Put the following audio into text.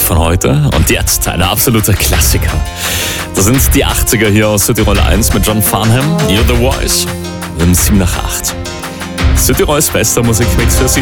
von heute. Und jetzt ein absoluter Klassiker. Das sind die 80er hier aus Südtirol 1 mit John Farnham, You're the Voice. Um 7 nach 8. Südtirols bester Musikmix für Sie.